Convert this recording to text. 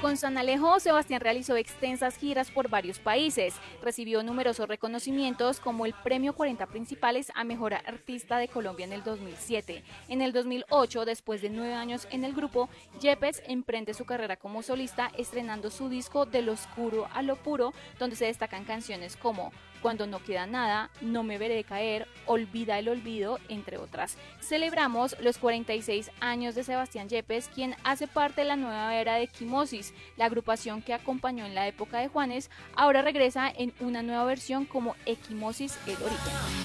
Con San Alejo, Sebastián realizó extensas giras por varios países. Recibió numerosos reconocimientos como el Premio 40 Principales a Mejor Artista de Colombia en el 2007. En el 2008, después de 9 años en el grupo, Yepes emprende su carrera como solista estrenando su disco De lo Oscuro a lo Puro, donde se destacan canciones como Cuando no queda nada, No me veré caer, Olvida el olvido, entre otras. Celebramos los 46 años de Sebastián Yepes, quien hace parte de la nueva era de Equimosis. La agrupación que acompañó en la época de Juanes ahora regresa en una nueva versión como Equimosis El Origen.